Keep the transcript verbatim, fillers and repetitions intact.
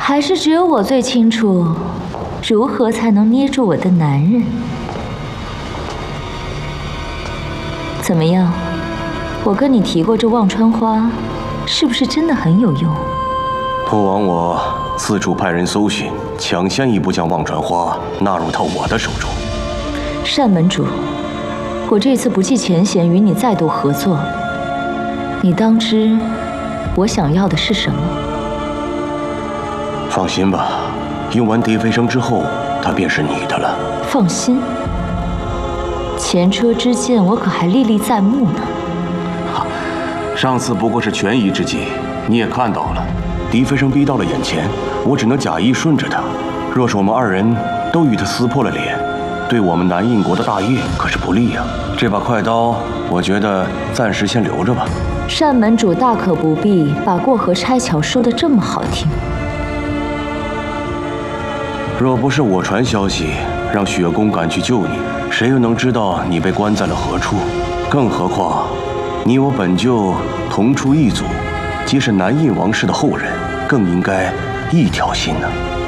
还是只有我最清楚，如何才能捏住我的男人？怎么样？我跟你提过这忘川花，是不是真的很有用？ 父王我四处派人搜寻，抢先一步将忘川花纳入到我的手中。 单门主，我这次不计前嫌与你再度合作，你当知我想要的是什么？ 放心吧，用完蝶飞升之后，他便是你的了。 放心，前车之鉴我可还历历在目呢。 哈，上次不过是权宜之计，你也看到了，蝶飞升逼到了眼前，我只能假意顺着他。若是我们二人都与他撕破了脸，对我们南印国的大业可是不利呀。这把快刀，我觉得暂时先留着吧。 单门主大可不必把过河拆桥说得这么好听。 若不是我传消息让雪宫赶去救你，谁又能知道你被关在了何处？更何况，你我本就同出一族，皆是南印王室的后人，更应该一条心呢。